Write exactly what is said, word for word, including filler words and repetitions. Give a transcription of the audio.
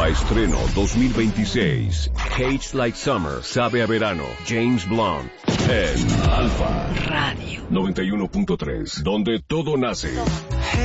Nueva estreno dos mil veintiséis. Hates Like Summer, sabe a verano. James Blunt en Alfa Radio noventa y uno punto tres, donde todo nace.